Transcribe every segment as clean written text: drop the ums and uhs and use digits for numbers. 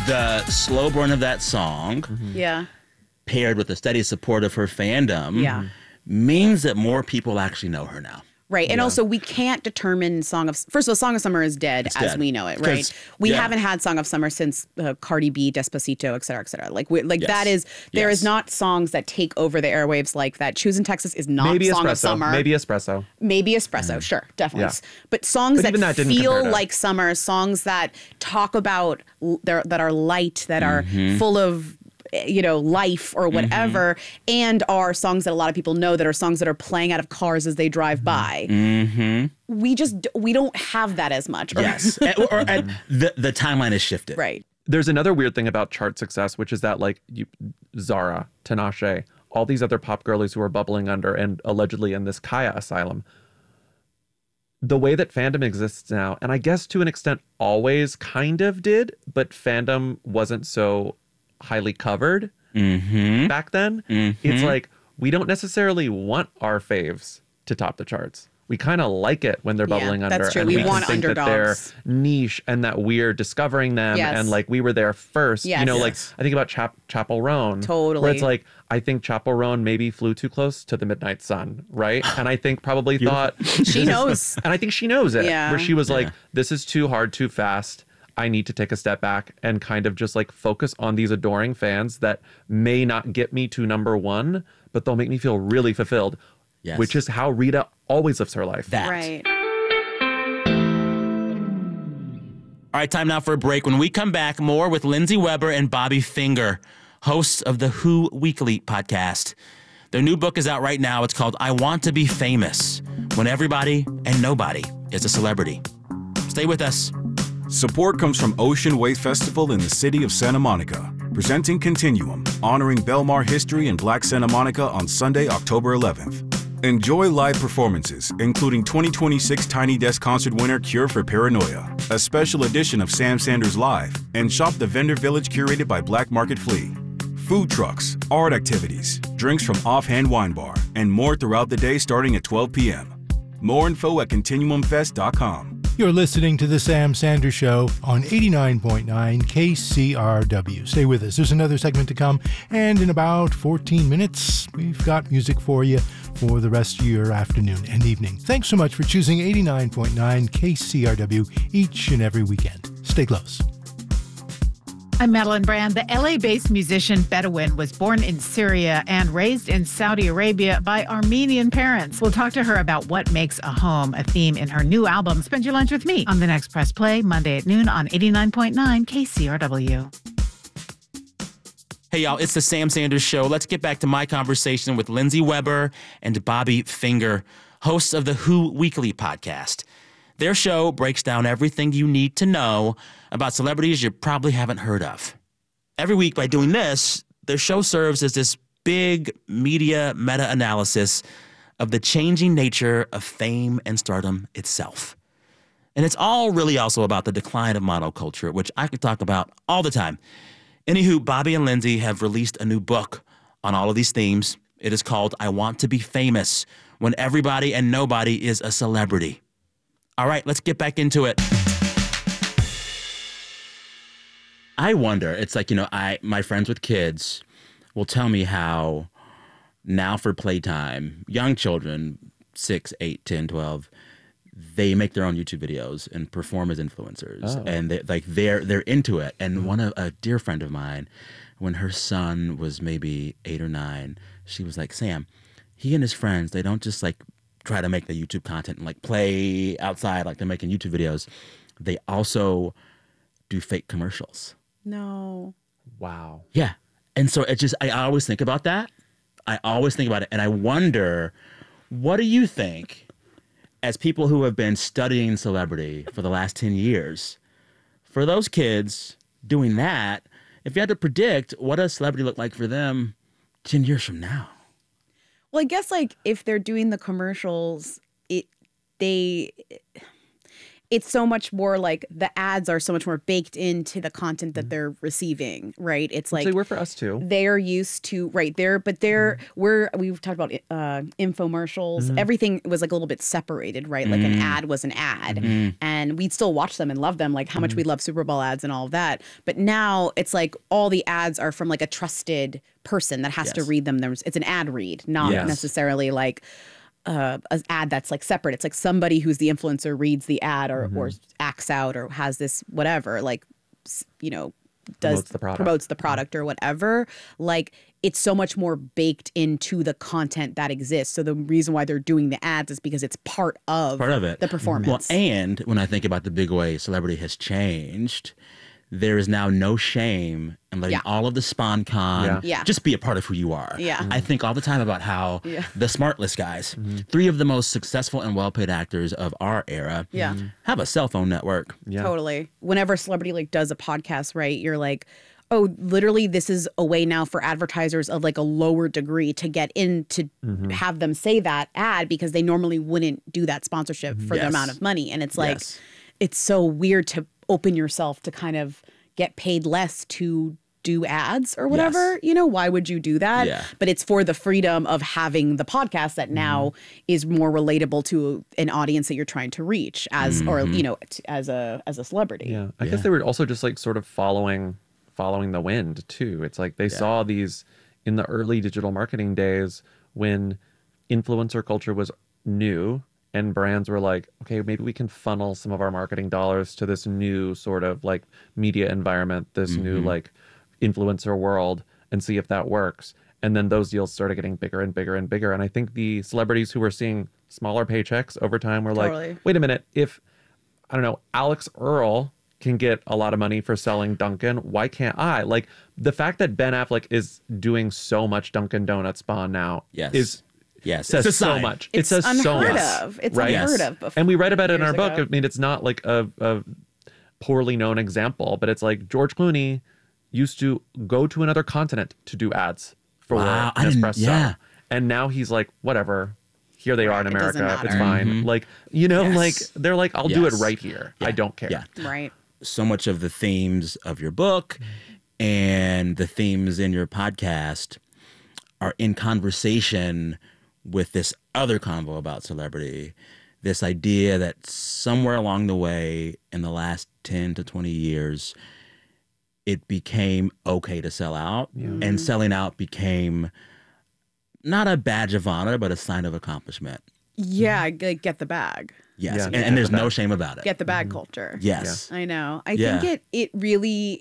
the slow burn of that song, Yeah. paired with the steady support of her fandom, Yeah. means that more people actually know her now. Right. And also, we can't determine First of all, Song of Summer is dead as dead. we know it, right? 'Cause, We yeah. haven't had Song of Summer since Cardi B, Despacito, et cetera, et cetera. Yes. That is, there Yes. is not songs that take over the airwaves like that. Choosing Texas is not Maybe Song Espresso. of Summer. Maybe Espresso. Maybe Espresso, sure, definitely. Yeah. But songs But even that that didn't compare feel to- like summer, songs that talk about, that are light, that are full of, life or whatever, and are songs that a lot of people know, that are songs that are playing out of cars as they drive by. We don't have that as much. Yes. And the timeline has shifted. Right. There's another weird thing about chart success, which is that Zara, Tinashe, all these other pop girlies who are bubbling under and allegedly in this Kaya asylum, the way that fandom exists now, and I guess to an extent always kind of did, but fandom wasn't so highly covered back then. It's like, we don't necessarily want our faves to top the charts. We kind of like it when they're bubbling under. that's true. And We can want think that underdogs. they're niche and that we're discovering them Yes. and we were there first. Yes. Yes. I think about Chapel Roan. Totally. Where it's I think Chapel Roan maybe flew too close to the midnight sun, right? And I think probably thought She knows. and I think she knows it. Yeah. Where she was this is too hard, too fast. I need to take a step back and kind of just focus on these adoring fans that may not get me to number one, but they'll make me feel really fulfilled. Yes. Which is how Rita always lives her life. That. Right. All right, time now for a break. When we come back, more with Lindsay Weber and Bobby Finger, hosts of the Who Weekly podcast. Their new book is out right now. It's called I Want to Be Famous, When Everybody and Nobody is a Celebrity. Stay with us. Support comes from Ocean Wave Festival in the city of Santa Monica, presenting Continuum, honoring Belmar history in Black Santa Monica on Sunday, October 11th. Enjoy live performances, including 2026 Tiny Desk Concert winner Cure for Paranoia, a special edition of Sam Sanders Live, and shop the vendor village curated by Black Market Flea. Food trucks, art activities, drinks from Offhand Wine Bar, and more throughout the day starting at 12 p.m. More info at ContinuumFest.com. You're listening to The Sam Sanders Show on 89.9 KCRW. Stay with us. There's another segment to come. And in about 14 minutes, we've got music for you for the rest of your afternoon and evening. Thanks so much for choosing 89.9 KCRW each and every weekend. Stay close. I'm Madeline Brand. The LA-based musician Bedouin was born in Syria and raised in Saudi Arabia by Armenian parents. We'll talk to her about what makes a home a theme in her new album, Spend Your Lunch With Me, on the next Press Play, Monday at noon on 89.9 KCRW. Hey, y'all, it's the Sam Sanders Show. Let's get back to my conversation with Lindsay Weber and Bobby Finger, hosts of the Who Weekly podcast. Their show breaks down everything you need to know about celebrities you probably haven't heard of. Every week, by doing this, their show serves as this big media meta-analysis of the changing nature of fame and stardom itself. And it's all really also about the decline of monoculture, which I could talk about all the time. Anywho, Bobby and Lindsay have released a new book on all of these themes. It is called I Want to Be Famous, When Everybody and Nobody is a Celebrity. All right, let's get back into it. I wonder, it's my friends with kids will tell me how now for playtime, young children, 6, 8, 10, 12, they make their own YouTube videos and perform as influencers. And they're into it. And a dear friend of mine, when her son was maybe 8 or 9, she was like, Sam, he and his friends, they don't just try to make the YouTube content and play outside like they're making YouTube videos. They also do fake commercials. No. Wow. Yeah. And so I always think about that. I always think about it. And I wonder, what do you think, as people who have been studying celebrity for the last 10 years, for those kids doing that, if you had to predict what does celebrity look like for them 10 years from now? Well, I guess if they're doing the commercials, it's so much more like the ads are so much more baked into the content that they're receiving, right? It's like they were for us too. they're used to we've talked about infomercials. Everything was like a little bit separated, right? Like an ad was an ad, and we'd still watch them and love them, like how much we love Super Bowl ads and all of that. But now it's like all the ads are from like a trusted person that has to read them. It's an ad read, not necessarily like an ad that's like separate. It's like somebody who's the influencer reads the ad or acts out or has this whatever, like, you know, promotes the product or whatever. Like, it's so much more baked into the content that exists. So the reason why they're doing the ads is because it's part of it. The performance. Well, and when I think about the big way celebrity has changed, there is now no shame in letting all of the SponCon just be a part of who you are. Yeah. I think all the time about how the Smartless guys, 3 of the most successful and well-paid actors of our era, have a cell phone network. Yeah. Totally. Whenever a celebrity like does a podcast, right, you're like, oh, literally this is a way now for advertisers of like a lower degree to get in to have them say that ad, because they normally wouldn't do that sponsorship for the amount of money. And it's like, it's so weird to open yourself to kind of get paid less to do ads or whatever. You know, why would you do that? Yeah. But it's for the freedom of having the podcast that now is more relatable to an audience that you're trying to reach as, or, you know, as a celebrity. Yeah. I guess they were also just like sort of following the wind too. It's like they saw these in the early digital marketing days when influencer culture was new. And brands were like, okay, maybe we can funnel some of our marketing dollars to this new sort of like media environment, this new like influencer world, and see if that works. And then those deals started getting bigger and bigger and bigger. And I think the celebrities who were seeing smaller paychecks over time were like, wait a minute, if, I don't know, Alex Earl can get a lot of money for selling Dunkin', why can't I? Like, the fact that Ben Affleck is doing so much Dunkin' Donuts spawn now says so much. It's says unheard so much, of. It's right? unheard of before. And we read about it in our book. Ago. I mean, it's not like a poorly known example, but it's like George Clooney used to go to another continent to do ads for Nespresso. And now he's like, whatever. Here they are in America. It's fine. Like, you know, like they're like, I'll do it right here. I don't care. Yeah. Right. So much of the themes of your book and the themes in your podcast are in conversation with this other convo about celebrity, this idea that somewhere along the way in the last 10 to 20 years, it became okay to sell out, and selling out became not a badge of honor, but a sign of accomplishment. Yeah, get the bag. Yes, Yeah, and there's no shame about it. Get the bag culture. Yes. I know. I think it really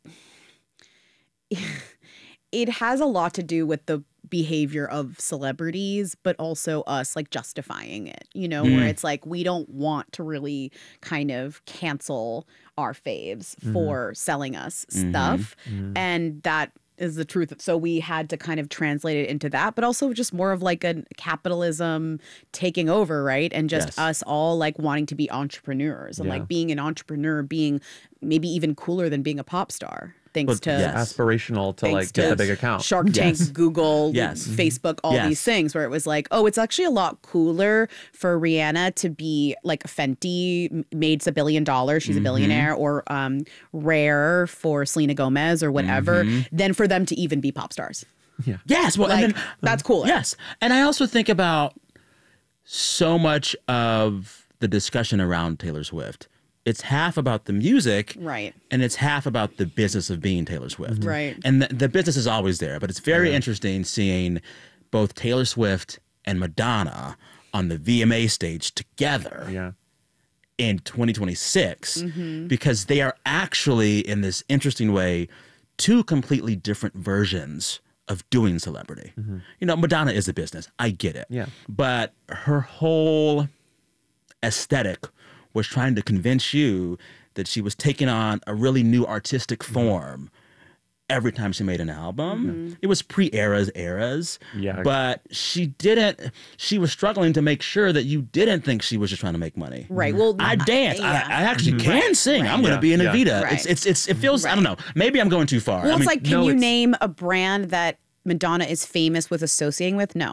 it has a lot to do with the behavior of celebrities, but also us like justifying it, you know, where it's like we don't want to really kind of cancel our faves for selling us stuff. And that is the truth. So we had to kind of translate it into that, but also just more of like a capitalism taking over, right? And just us all like wanting to be entrepreneurs and like being an entrepreneur being maybe even cooler than being a pop star. Thanks to aspirational to like get the big account. Shark Tank, Google, Facebook, all these things where it was like, oh, it's actually a lot cooler for Rihanna to be like Fenty made $1 billion. She's a billionaire, or Rare for Selena Gomez or whatever, than for them to even be pop stars. Yeah. Yes. Well, Like, and then, that's cooler. Yes. And I also think about so much of the discussion around Taylor Swift. It's half about the music, Right. and it's half about the business of being Taylor Swift. Right. And the business is always there, but it's very interesting seeing both Taylor Swift and Madonna on the VMA stage together in 2026, because they are actually, in this interesting way, 2 completely different versions of doing celebrity. You know, Madonna is a business. I get it. Yeah. But her whole aesthetic was trying to convince you that she was taking on a really new artistic form every time she made an album. It was pre-eras, but she was struggling to make sure that you didn't think she was just trying to make money. Right. Well, I dance. I actually can sing. Right. I'm going to be in Evita. Right. It feels, I don't know, maybe I'm going too far. Well, I mean, it's like, can you name a brand that Madonna is famous with associating with? No.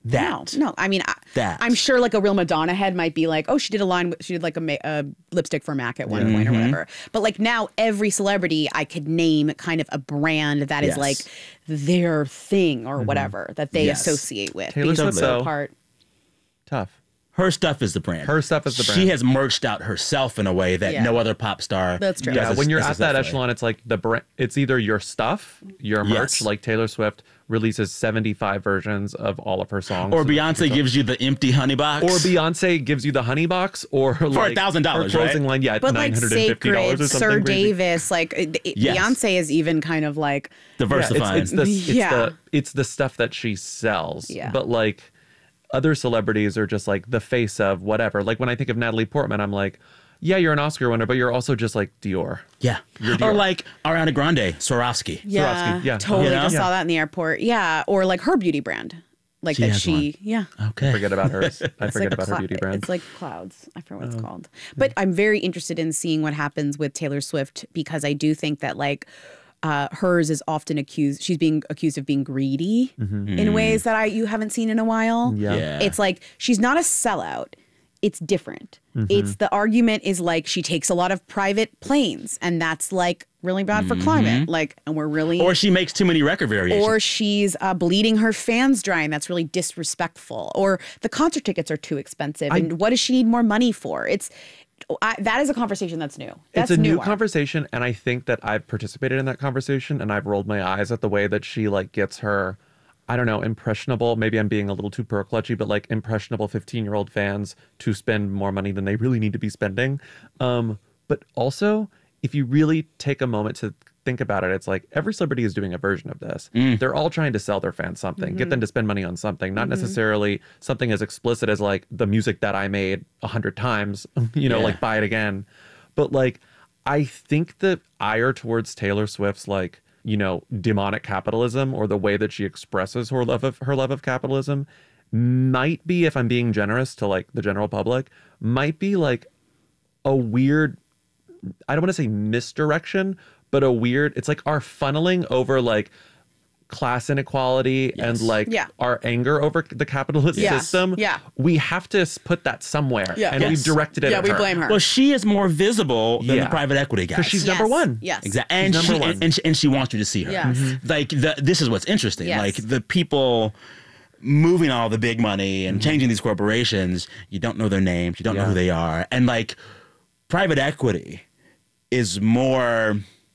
that. No. I mean, That. I'm sure like a real Madonna head might be like, oh, she did like a lipstick for MAC at one point or whatever. But like now every celebrity I could name kind of a brand that is like their thing or whatever that they associate with. Taylor Swift, though, part. tough. Her stuff is the brand. Her stuff is the brand. She has merged out herself in a way that no other pop star. That's true. Yeah, does when you're as at that successfully. echelon, it's like the brand. It's either your stuff, your merch, Yes. like Taylor Swift releases 75 versions of all of her songs, Or Beyonce gives you the empty honey box. or Beyonce gives you the honey box, or for $1,000, her closing right? line, yeah, But like $950 Sacred, or something Sir crazy. Davis, like Yes. Beyonce is even kind of like diversifying. It's the stuff that she sells. Yeah. But like other celebrities are just like the face of whatever. Like when I think of Natalie Portman, I'm like, yeah, you're an Oscar winner, but you're also just like Dior. yeah. Or like Ariana Grande, Swarovski. yeah, Swarovski, yeah. totally You know? just saw that in the airport. Yeah, or like her beauty brand, like She that has she yeah. Okay. Forget about hers. I It's forget like about her beauty brand. It's like Clouds. I forget what it's called. But I'm very interested in seeing what happens with Taylor Swift because I do think that like hers is often accused. She's being accused of being greedy in ways that you haven't seen in a while. Yeah. It's like she's not a sellout. It's different. It's the argument is like she takes a lot of private planes, and that's like really bad for climate. Like, and we're really Or she makes too many record variations. or she's bleeding her fans dry, and that's really disrespectful. Or the concert tickets are too expensive, and what does she need more money for? That is a conversation that's new. That's It's a new newer. conversation, and I think that I've participated in that conversation, and I've rolled my eyes at the way that she like gets her, I don't know, impressionable. Maybe I'm being a little too pearl clutchy, but like impressionable 15-year-old fans to spend more money than they really need to be spending. But also, if you really take a moment to think about it, it's like every celebrity is doing a version of this. They're all trying to sell their fans something, get them to spend money on something, not necessarily something as explicit as like the music that I made 100 times, like buy it again. But like, I think the ire towards Taylor Swift's like, demonic capitalism or the way that she expresses her love of capitalism might be, if I'm being generous to like the general public, might be like a weird, I don't want to say misdirection, but it's like our funneling over like class inequality and like our anger over the capitalist system. Yeah. We have to put that somewhere. Yeah. And we've directed it Yeah, at we her. blame her. well, she is more visible than the Yeah. private equity guys. Because she's Yes. number one. Yes. Exactly. And She's she, number one. and she wants you to see her. Yes. Like, this is what's interesting. Yes. Like, the people moving all the big money and changing these corporations, you don't know their names, you don't know who they are. And, like, private equity is more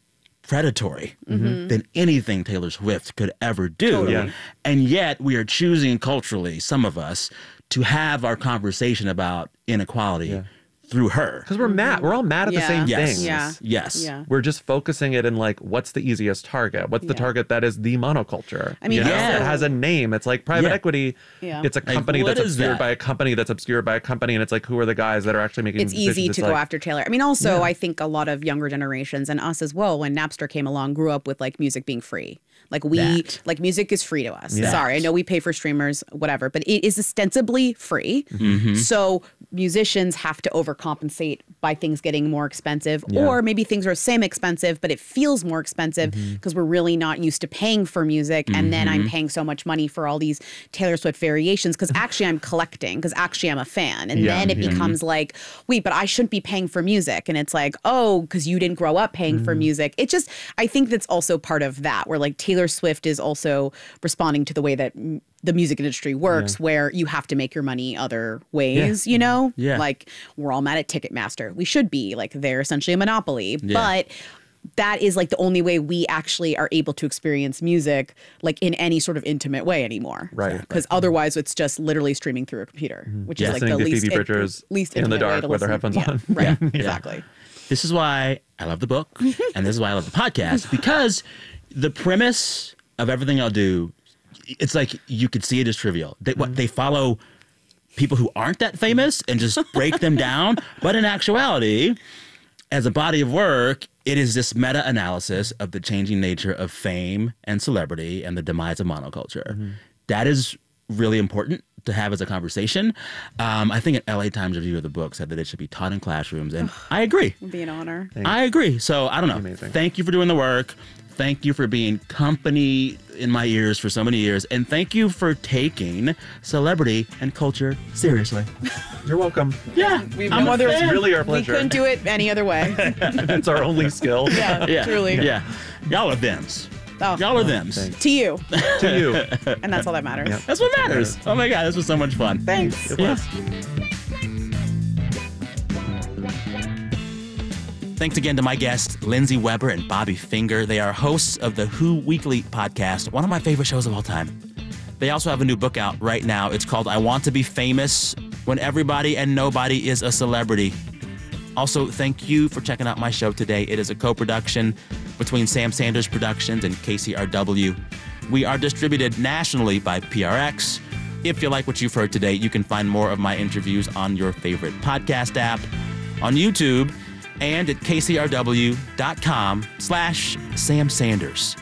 predatory than anything Taylor Swift could ever do. Totally. Yeah. And yet we are choosing culturally, some of us, to have our conversation about inequality through her. Because we're mad. We're all mad at the same Yes. things. Yeah. Yes. Yeah. We're just focusing it in like, what's the easiest target? What's the target that is the monoculture? I mean, it also- has a name. It's like private Yeah. equity. Yeah. It's a company what that's is obscured that? by a company that's obscured by a company. And it's like, who are the guys that are actually making It's decisions? easy It's to go like, after Taylor. I mean, also, I think a lot of younger generations and us as well, when Napster came along, grew up with like music being free. Like like music is free to us. Yeah. Sorry, I know we pay for streamers, whatever, but it is ostensibly free. So musicians have to overcompensate by things getting more expensive, or maybe things are same expensive, but it feels more expensive because we're really not used to paying for music. And then I'm paying so much money for all these Taylor Swift variations because actually I'm collecting, because actually I'm a fan. And then it becomes like, wait, but I shouldn't be paying for music. And it's like, oh, because you didn't grow up paying for music. It just, I think that's also part of that, where like Taylor Swift is also responding to the way that the music industry works, where you have to make your money other ways, Yeah. Like we're all mad at Ticketmaster. We should be, like, they're essentially a monopoly. But that is like the only way we actually are able to experience music like in any sort of intimate way anymore. Right. Because otherwise it's just literally streaming through a computer, which is like Listening the to least, Phoebe Bridgers least in the intimate way dark to with her listen. headphones on. Right. Yeah. Exactly. This is why I love the book, and this is why I love the podcast, because the premise of everything I'll do, it's like you could see it as trivial. They follow people who aren't that famous and just break them down. But in actuality, as a body of work, it is this meta-analysis of the changing nature of fame and celebrity and the demise of monoculture. That is really important to have as a conversation. I think an LA Times review of the book said that it should be taught in classrooms, and I agree. It'd be an honor. I agree. So I don't know. Amazing. Thank you for doing the work. Thank you for being company in my ears for so many years. And thank you for taking celebrity and culture seriously. You're welcome. Yeah. We've I'm no a other- fan. It's really our We pleasure. couldn't do it any other way. It's our only skill. Yeah, truly. Yeah. Y'all are thems. Oh, Y'all are thems. thanks. to you. To you. And that's all that matters. Yep. That's what matters. Oh my God, this was so much fun. Thanks. It was. Thanks again to my guests, Lindsay Weber and Bobby Finger. They are hosts of the Who Weekly podcast, one of my favorite shows of all time. They also have a new book out right now. It's called I Want to Be Famous When Everybody and Nobody is a Celebrity. Also, thank you for checking out my show today. It is a co-production between Sam Sanders Productions and KCRW. We are distributed nationally by PRX. If you like what you've heard today, you can find more of my interviews on your favorite podcast app, on YouTube, and at kcrw.com/Sam Sanders.